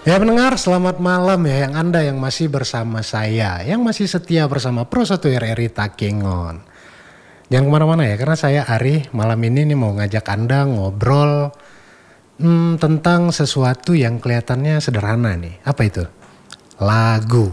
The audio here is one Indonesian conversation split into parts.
Ya pendengar, selamat malam ya yang Anda yang masih bersama saya, yang masih setia bersama Pro 1 RRI Takengon. Jangan kemana-mana ya, karena saya Ari malam ini nih mau ngajak Anda ngobrol tentang sesuatu yang kelihatannya sederhana nih. Apa itu? Lagu.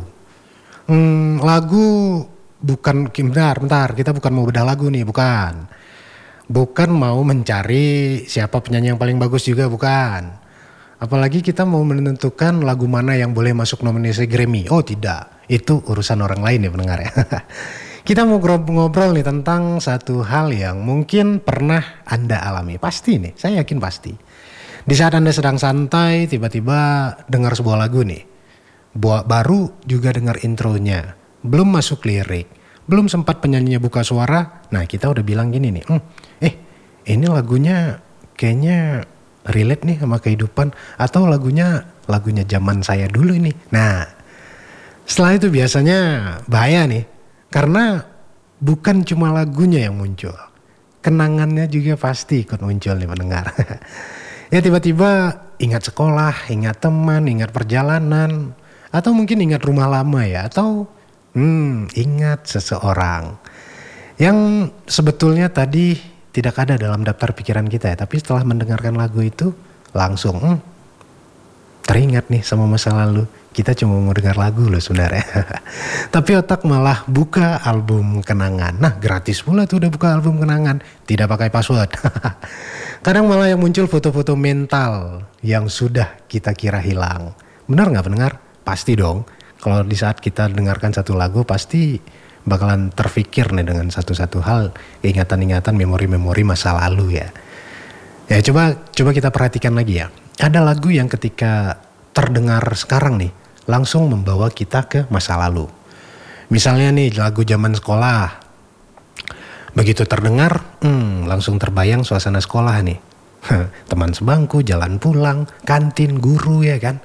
Lagu bukan, bentar, kita bukan mau bedah lagu nih, bukan. Bukan mau mencari siapa penyanyi yang paling bagus juga, bukan. Apalagi kita mau menentukan lagu mana yang boleh masuk nominasi Grammy. Oh tidak, itu urusan orang lain ya pendengar ya. Kita mau ngobrol nih tentang satu hal yang mungkin pernah Anda alami. Pasti nih, saya yakin pasti. Di saat Anda sedang santai, tiba-tiba dengar sebuah lagu nih. Baru juga dengar intronya, belum masuk lirik, belum sempat penyanyinya buka suara. Nah kita udah bilang gini nih, ini lagunya kayaknya relate nih sama kehidupan, atau lagunya zaman saya dulu ini. Nah, setelah itu biasanya bahaya nih, karena bukan cuma lagunya yang muncul, kenangannya juga pasti ikut muncul nih pendengar. Ya tiba-tiba ingat sekolah, ingat teman, ingat perjalanan, atau mungkin ingat rumah lama ya, atau ingat seseorang yang sebetulnya tadi tidak ada dalam daftar pikiran kita ya, tapi setelah mendengarkan lagu itu langsung teringat nih sama masa lalu. Kita cuma mau dengar lagu loh sebenarnya. Tapi otak malah buka album kenangan. Nah gratis pula tuh udah buka album kenangan, tidak pakai password. Kadang malah yang muncul foto-foto mental yang sudah kita kira hilang. Benar gak pendengar? Pasti dong. Kalau di saat kita dengarkan satu lagu pasti bakalan terfikir nih dengan satu-satu hal, ingatan-ingatan, memori-memori masa lalu ya. Ya coba kita perhatikan lagi ya. Ada lagu yang ketika terdengar sekarang nih, langsung membawa kita ke masa lalu. Misalnya nih lagu zaman sekolah. Begitu terdengar, langsung terbayang suasana sekolah nih. Teman sebangku, jalan pulang, kantin, guru ya kan.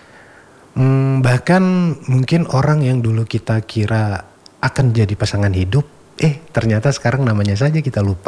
Bahkan mungkin orang yang dulu kita kira akan jadi pasangan hidup, ternyata sekarang namanya saja kita lupa.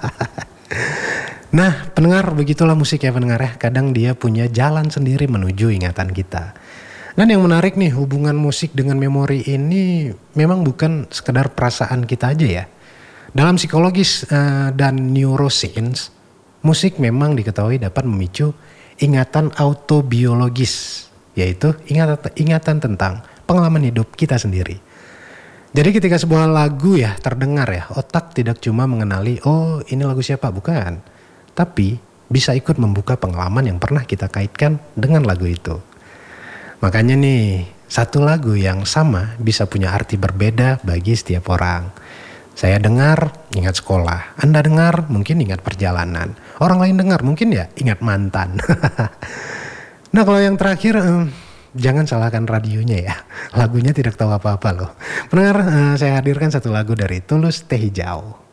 Nah pendengar, begitulah musik ya pendengar ya. Kadang dia punya jalan sendiri menuju ingatan kita. Dan yang menarik nih, hubungan musik dengan memori ini memang bukan sekedar perasaan kita aja ya. Dalam psikologis dan neuroscience, musik memang diketahui dapat memicu ingatan autobiologis, yaitu ingatan tentang pengalaman hidup kita sendiri. Jadi ketika sebuah lagu ya terdengar ya, otak tidak cuma mengenali, oh ini lagu siapa, bukan. Tapi bisa ikut membuka pengalaman yang pernah kita kaitkan dengan lagu itu. Makanya nih, satu lagu yang sama bisa punya arti berbeda bagi setiap orang. Saya dengar, ingat sekolah. Anda dengar, mungkin ingat perjalanan. Orang lain dengar, mungkin ya ingat mantan. Nah kalau yang terakhir, jangan salahkan radionya ya. Lagunya tidak tahu apa-apa loh. Pendengar, saya hadirkan satu lagu dari Tulus Teh Hijau.